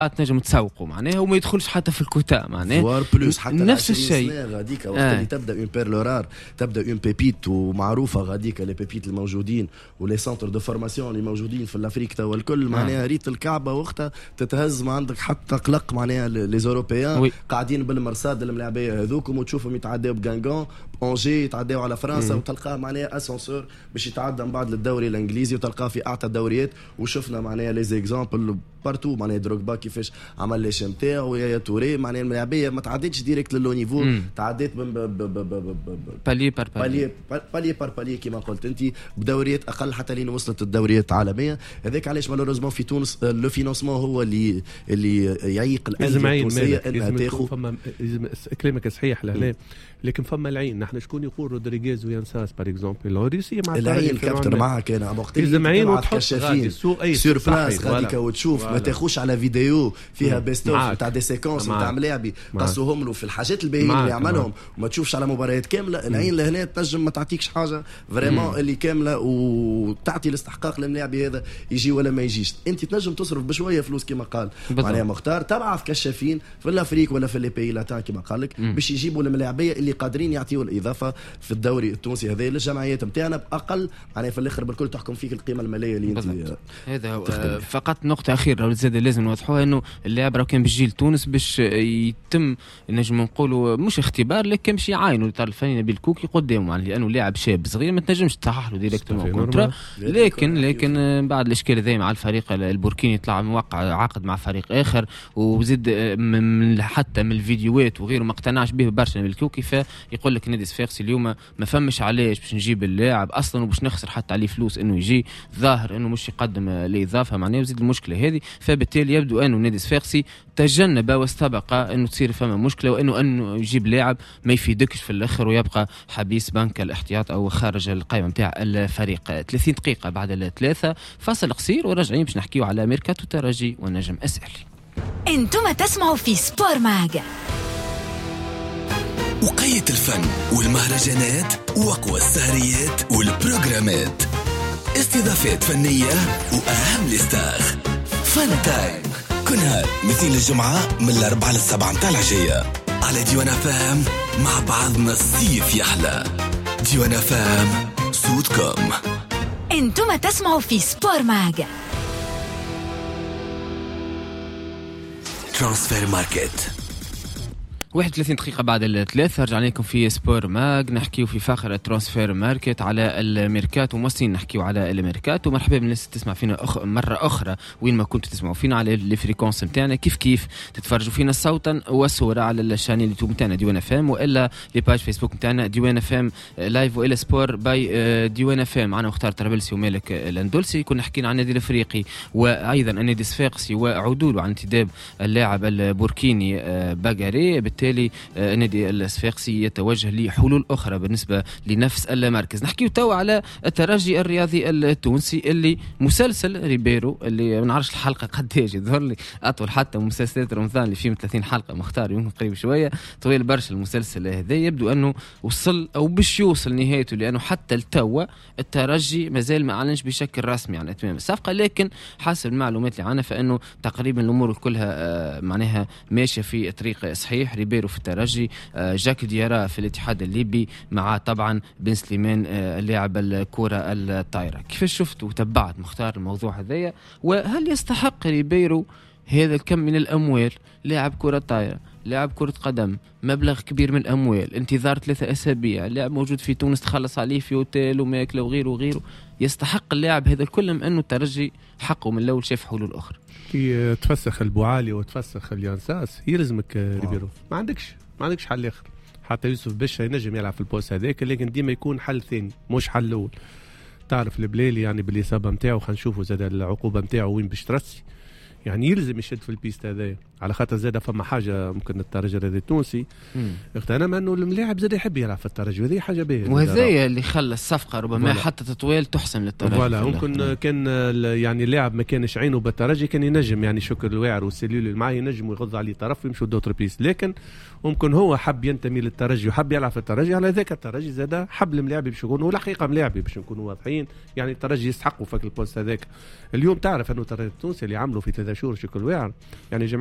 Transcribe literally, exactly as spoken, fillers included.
تنجم تسوقوا معناها وما يدخلش حتى في الكوتا معناها فوار بلوس حتى نفس الشيء غاديك وقت آه. اللي تبدا اون بيرلورار تبدا اون بيبيت ومعروفه غاديك لي بيبيت الموجودين ولي سنتر دو فورماسيون اللي موجودين في الافريك توا الكل معناها آه. ريت الكعبه وقتها تتهز ما عندك حتى قلق معناها لي زوروبيان قاعدين بالمرصاد الملاعبيه هذوكم وتشوفهم يتعداو بغانغون اونجي يتعداو على فرنسا وتلقاه معناها اسانسور باش يتعدى من بعد للدوري الانجليزي وتلقاه في اعتى الدوريات وشفنا معناها لي زيكزامبل بارتو معناها دروغبا كيفاش عمل لي شمتاع ويا توري معناها الملاعبيه ما تعديتش ديريكت للو نيفو تعديت بالي بار بالي بالي بار بالي كما قلت انت بدوريات اقل حتى لين وصلت الدوريات العالميه. هذاك علاش مالوريزمون في تونس لو فينانسمون هو اللي اللي يعيق الانديه التونسيه انها تاخذ. فما كلامك صحيح لا لكن فما العين نحن شكون يقول رودريغيز وينساس بار اكزومبل الروسيه مع العين كابتن معها كان وقت اللي تبعت كشافين سور بلاس غاديك وتشوف ما تاخوش على فيديو فيها بيست اوف تاع دي سيكونس نتاع ملاعبي قصوهم له في الحاجات الباهيين اللي يعملهم وما تشوفش على مباريات كامله. العين لهنا تنجم ما تعطيكش حاجه فريمون اللي كامله وتعطي الاستحقاق للملاعبي هذا يجي ولا ما يجيش. انت تنجم تصرف بشويه فلوس كما قال معناها مختار تبع في كشافين في الافريق ولا في لي بي لاتان كما قال لك باش يجيبوا الملاعبيه اللي قادرين يعطيوا الاضافه في الدوري التونسي هذا للجمعيات نتاعنا باقل معناها في الاخر بالكل تحكم فيك القيمه الماليه اللي انت هذا هو. فقط نقطه اخيره زاد لازم نوضحوها انه اللاعب راه كان بيجي لتونس باش يتم نجم نقولوا مش اختبار لكن باش يعاينوا الاطار الفني نبيل كوكي قدامه لانه لاعب شاب صغير ما تنجمش تصحح له ديريكتومون كونترا لكن لكن بعد الاشكال هذا مع الفريق البوركيني طلع موقع عقد مع فريق اخر وزيد من حتى من الفيديوهات وغيره ما اقتنعش به برشا نبيل كوكي فيقول لك نادي صفاقسي اليوم ما فهمش علاش باش نجيب اللاعب اصلا وباش نخسر حتى عليه فلوس انه يجي ظاهر انه مش يقدم الاضافه معناه وزيد المشكله هذه فبالتالي يبدو انه نادي صفاقسي تجنب واستبق انه تصير فما مشكله وانه انه يجيب لاعب ما يفيدكش في الاخر ويبقى حبيس بنك الاحتياط او خارج القائمه نتاع الفريق. ثلاثين دقيقه بعد الثلاثه فاصل قصير وراجعين باش نحكيو على ميركاتو ترجي والنجم اسالي. انتم تسمعوا في سبور ماغ. وقية الفن والمهرجانات وأقوى السهريات والبروجرامات استضافات فنية وأهم الستار فن تايم كل نهار مثل الجمعة من الأربعة للسبعة متاع العشية على ديوانا فام. مع بعضنا الصيف يحلى. ديوانا فام صوتكم. انتم تسمعوا في سبور ماغ. ترانسفير ماركت. واحد وثلاثين دقيقة بعد الثلاثة رجعنا لكم في سبور ماغ نحكيو في فقرة ترانسفير ماركت على الميركاتو وموصلين نحكيو على الميركاتو. مرحبا بالناس تسمع فينا أخ... مرة أخرى وين ما كنتوا تسمعوا فينا على الفريكونس متاعنا كيف كيف تتفرجوا فينا صوتا وصورة على الشانيل اليوتيوب متاعنا ديوانا فام وإلا لباج فيسبوك متاعنا ديوانا فام لايف وإلا سبور باي ديوانا فام. معنا مختار طرابلسي ومالك الاندلسي كنا حكينا عن النادي الأفريقي وأيضا النادي الصفاقسي وعدوله عن انتداب اللاعب البوركيني باغاري. بالتالي النادي الصفاقسي يتوجه لحلول أخرى بالنسبة لنفس المركز. نحكي توا على الترجي الرياضي التونسي اللي مسلسل ريبيرو اللي ما نعرفش الحلقة قديش يظهر لي أطول حتى مسلسلات رمضان اللي فيه ثلاثين حلقة مختار يمكن قريب شوية طويل برشا المسلسل هذا. يبدو أنه وصل أو باش يوصل نهايته لأنه حتى التوا الترجي مازال ما أعلنش بشكل رسمي عن إتمام الصفقة لكن حسب المعلومات اللي عنا فإنه تقريبا الأمور كلها معناها ماشية في طريق صحيح. ريبيرو في الترجي جاك ديارا في الاتحاد الليبي مع طبعا بن سليمان اللاعب الكرة الطايرة. كيفاش شفت وتبعت مختار الموضوع هذايا وهل يستحق ريبيرو هذا الكم من الأموال؟ لاعب كرة طايرة لاعب كرة قدم مبلغ كبير من الأموال انتظار ثلاثة أسابيع لاعب موجود في تونس تخلص عليه في اوتيل وماكله وغيره وغيره. يستحق اللاعب هذا الكل من أنه الترجي حقه من الأول شاف حلول أخرى. كي تفسخ البوعالي وتفسخ اليانساس يلزمك ريبيرو ما عندكش ما عندكش حل آخر. حتى يوسف بشا ينجم يلعب في البوست هذاك لكن ديما يكون حل ثاني مش حل الأول. تعرف البليلي يعني بالإصابة متاعه خلينا نشوفوا زاد العقوبة متاعه وين باش ترسي يعني يلزم يشد في البيست هذا على خاطر زاد فما حاجه ممكن الترجي هذا التونسي اغتنم انه الملاعب زاد يحب يلعب في الترجي وهذه حاجه باهيه وهذا اللي خلى الصفقه ربما حتى تطويل تحسن للترجي. فوالا ممكن كان يعني اللاعب ما كانش عينه بالترجي كان ينجم يعني شكر الواعر والسليل اللي معاه ينجم يغض عليه طرف ويمشوا دوتر بيس لكن ممكن هو حب ينتمي للترجي وحب يلعب في الترجي على ذاك الترجي زاد حب الملاعب باش يكونوا والحقيقه ملاعبي باش نكونوا واضحين يعني الترجي يستحقوا فك البوست هذاك. اليوم تعرف انه الترجي التونسي اللي عملوا في ثلاثة هذا شور شكل واعر يعني